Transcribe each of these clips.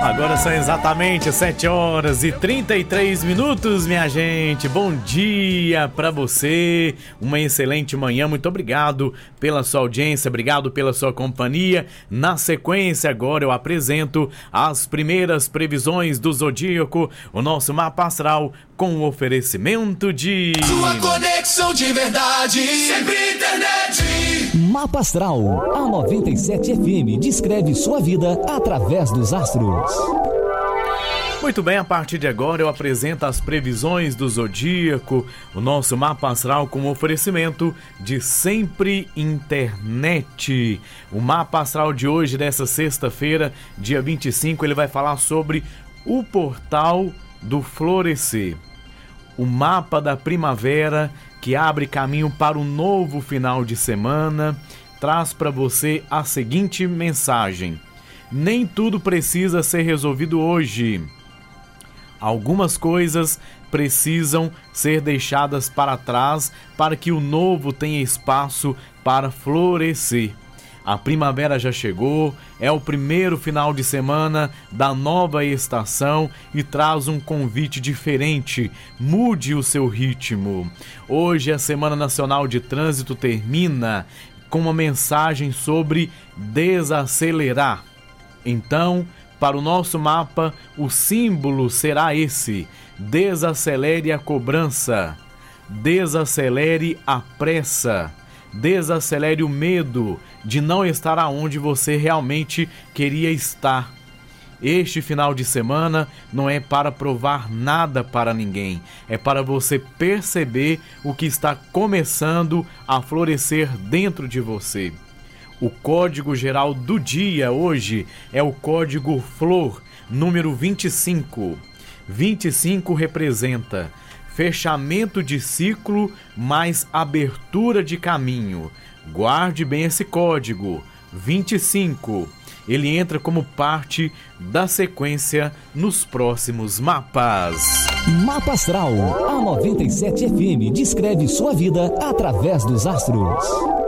Agora são exatamente 7h33, minha gente. Bom dia pra você, uma excelente manhã. Muito obrigado pela sua audiência, obrigado pela sua companhia. Na sequência, agora eu apresento as primeiras previsões do Zodíaco, o nosso mapa astral com o oferecimento de... Sua conexão de verdade, sempre internet. Mapa Astral, a 97 FM descreve sua vida através dos astros. Muito bem, a partir de agora eu apresento as previsões do Zodíaco, o nosso mapa astral com oferecimento de Sempre Internet. O mapa astral de hoje, dessa sexta-feira, dia 25, ele vai falar sobre o portal do florescer. O mapa da primavera que abre caminho para um novo final de semana, traz para você a seguinte mensagem: nem tudo precisa ser resolvido hoje. Algumas coisas precisam ser deixadas para trás para que o novo tenha espaço para florescer. A primavera já chegou, é o primeiro final de semana da nova estação e traz um convite diferente. Mude o seu ritmo. Hoje a Semana Nacional de Trânsito termina com uma mensagem sobre desacelerar. Então, para o nosso mapa, o símbolo será esse: desacelere a cobrança, desacelere a pressa. Desacelere o medo de não estar aonde você realmente queria estar. Este final de semana não é para provar nada para ninguém, é para você perceber o que está começando a florescer dentro de você. O código geral do dia hoje é o código Flor, número 25. 25 representa fechamento de ciclo mais abertura de caminho. Guarde bem esse código, 25. Ele entra como parte da sequência nos próximos mapas. Mapa Astral, a 97 FM descreve sua vida através dos astros.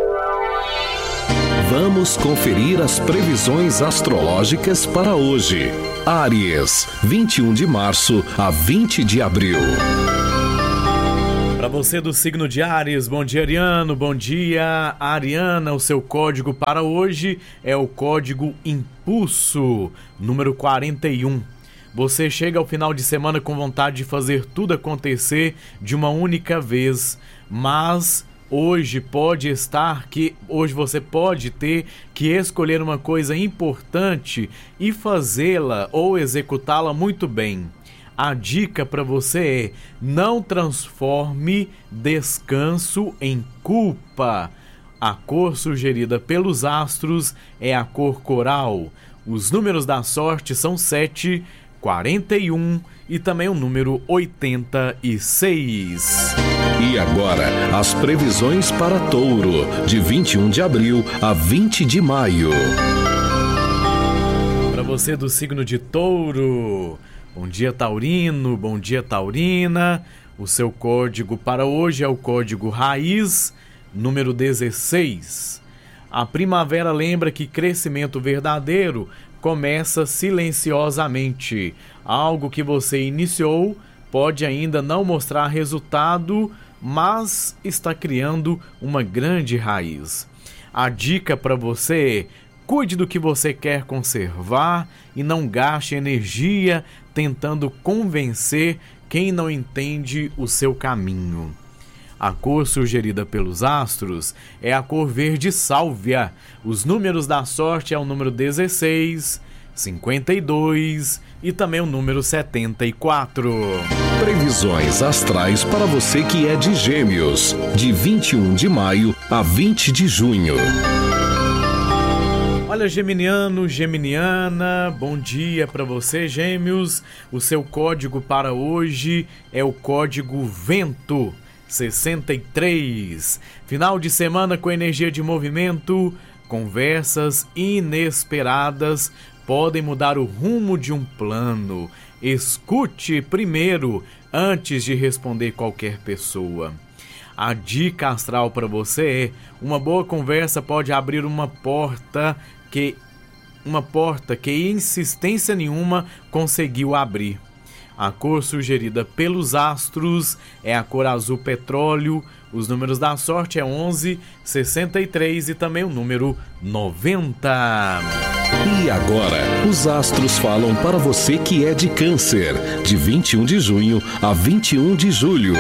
Vamos conferir as previsões astrológicas para hoje. Áries, 21 de março a 20 de abril. Para você do signo de Áries, bom dia, Ariano, bom dia, Ariana. O seu código para hoje é o código Impulso, número 41. Você chega ao final de semana com vontade de fazer tudo acontecer de uma única vez, mas hoje você pode ter que escolher uma coisa importante e fazê-la ou executá-la muito bem. A dica para você é: não transforme descanso em culpa. A cor sugerida pelos astros é a cor coral. Os números da sorte são 7, 41 e também o número 86. E agora, as previsões para Touro, de 21 de abril a 20 de maio. Para você do signo de Touro, bom dia, Taurino, bom dia, Taurina. O seu código para hoje é o código Raiz, número 16. A primavera lembra que crescimento verdadeiro começa silenciosamente. Algo que você iniciou pode ainda não mostrar resultado, mas está criando uma grande raiz. A dica para você é: cuide do que você quer conservar e não gaste energia tentando convencer quem não entende o seu caminho. A cor sugerida pelos astros é a cor verde sálvia. Os números da sorte é o número 16, 52 e também o número 74. Previsões astrais para você que é de Gêmeos, de 21 de maio a 20 de junho. Olha, geminiano, geminiana, bom dia para você, Gêmeos. O seu código para hoje é o código Vento, 63. Final de semana com energia de movimento, conversas inesperadas podem mudar o rumo de um plano. Escute primeiro antes de responder qualquer pessoa. A dica astral para você é: uma boa conversa pode abrir uma porta que uma porta que insistência nenhuma conseguiu abrir. A cor sugerida pelos astros é a cor azul petróleo. Os números da sorte é 11, 63 e também o número 90. E agora, os astros falam para você que é de Câncer, de 21 de junho a 21 de julho.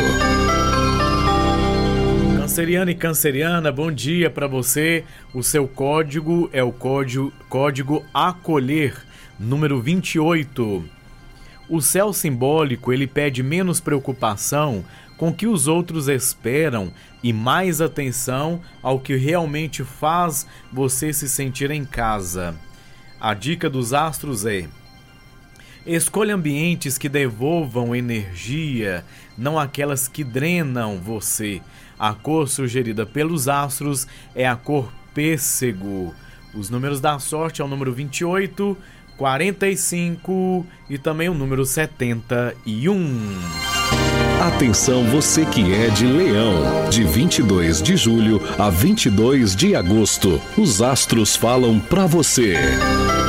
Canceriano e canceriana, bom dia para você. O seu código é o código acolher, número 28. O céu simbólico, ele pede menos preocupação com o que os outros esperam e mais atenção ao que realmente faz você se sentir em casa. A dica dos astros é: escolha ambientes que devolvam energia, não aquelas que drenam você. A cor sugerida pelos astros é a cor pêssego. Os números da sorte é o número 28, 45 e também o número 71. Atenção você que é de Leão, de 22 de julho a 22 de agosto. Os astros falam para você.